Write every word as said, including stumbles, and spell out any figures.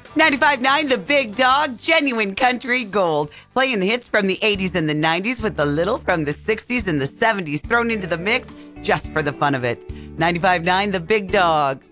ninety-five point nine The Big Dog, genuine country gold. Playing the hits from the eighties and the nineties with a little from the sixties and the seventies thrown into the mix just for the fun of it. ninety-five point nine The Big Dog.